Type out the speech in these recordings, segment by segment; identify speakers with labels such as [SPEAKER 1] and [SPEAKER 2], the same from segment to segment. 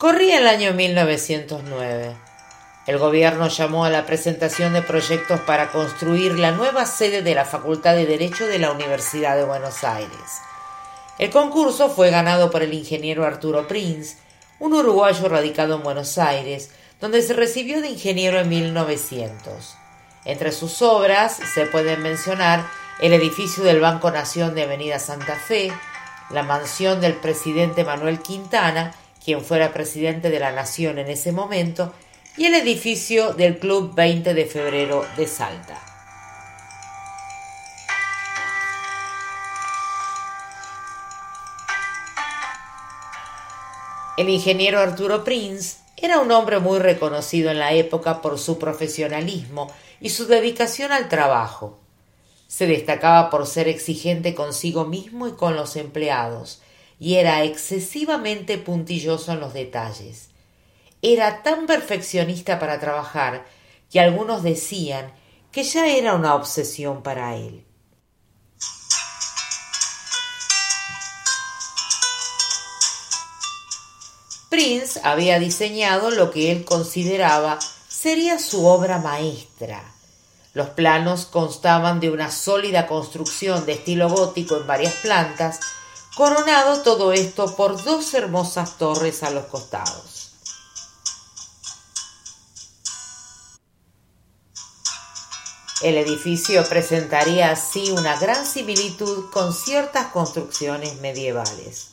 [SPEAKER 1] Corría el año 1909. El gobierno llamó a la presentación de proyectos para construir la nueva sede de la Facultad de Derecho de la Universidad de Buenos Aires. El concurso fue ganado por el ingeniero Arturo Prinz, un uruguayo radicado en Buenos Aires, donde se recibió de ingeniero en 1900. Entre sus obras se pueden mencionar el edificio del Banco Nación de Avenida Santa Fe, la mansión del presidente Manuel Quintana, quien fuera presidente de la Nación en ese momento, y el edificio del Club 20 de Febrero de Salta. El ingeniero Arturo Prinz era un hombre muy reconocido en la época por su profesionalismo y su dedicación al trabajo. Se destacaba por ser exigente consigo mismo y con los empleados, y era excesivamente puntilloso en los detalles. Era tan perfeccionista para trabajar que algunos decían que ya era una obsesión para él. Prinz había diseñado lo que él consideraba sería su obra maestra. Los planos constaban de una sólida construcción de estilo gótico en varias plantas, coronado todo esto por dos hermosas torres a los costados. El edificio presentaría así una gran similitud con ciertas construcciones medievales.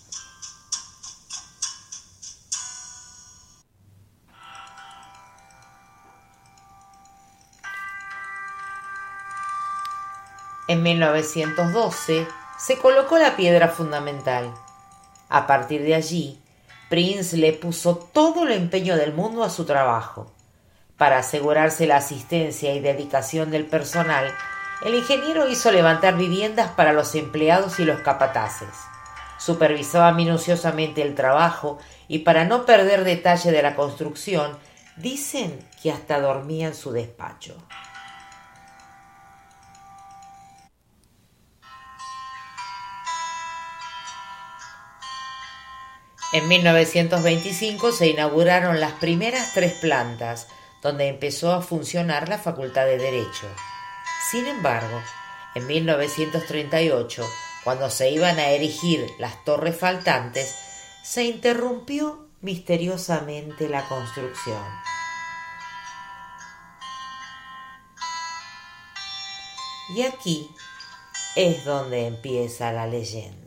[SPEAKER 1] En 1912 se colocó la piedra fundamental. A partir de allí, Prinz le puso todo el empeño del mundo a su trabajo. Para asegurarse la asistencia y dedicación del personal, el ingeniero hizo levantar viviendas para los empleados y los capataces. Supervisaba minuciosamente el trabajo y, para no perder detalle de la construcción, dicen que hasta dormía en su despacho. En 1925 se inauguraron las primeras 3 plantas, donde empezó a funcionar la Facultad de Derecho. Sin embargo, en 1938, cuando se iban a erigir las torres faltantes, se interrumpió misteriosamente la construcción. Y aquí es donde empieza la leyenda.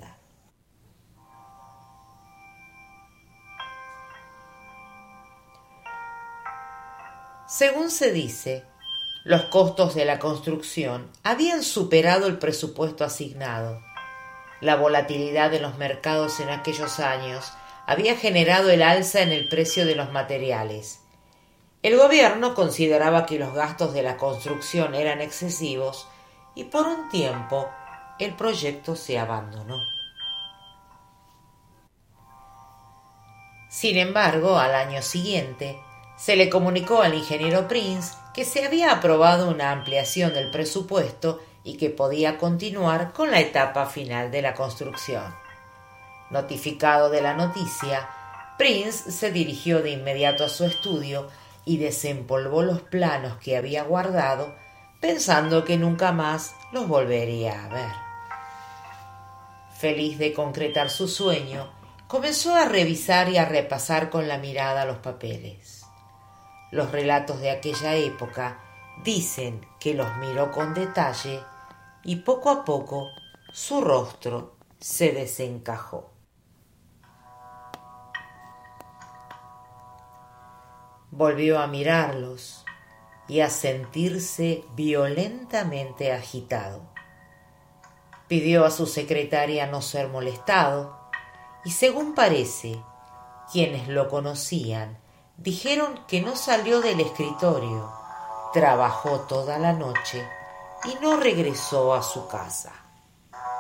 [SPEAKER 1] Según se dice, los costos de la construcción habían superado el presupuesto asignado. La volatilidad de los mercados en aquellos años había generado el alza en el precio de los materiales. El gobierno consideraba que los gastos de la construcción eran excesivos y por un tiempo el proyecto se abandonó. Sin embargo, al año siguiente, se le comunicó al ingeniero Prinz que se había aprobado una ampliación del presupuesto y que podía continuar con la etapa final de la construcción. Notificado de la noticia, Prinz se dirigió de inmediato a su estudio y desempolvó los planos que había guardado, pensando que nunca más los volvería a ver. Feliz de concretar su sueño, comenzó a revisar y a repasar con la mirada los papeles. Los relatos de aquella época dicen que los miró con detalle y poco a poco su rostro se desencajó. Volvió a mirarlos y a sentirse violentamente agitado. Pidió a su secretaria no ser molestado y, según parece, quienes lo conocían dijeron que no salió del escritorio, trabajó toda la noche y no regresó a su casa.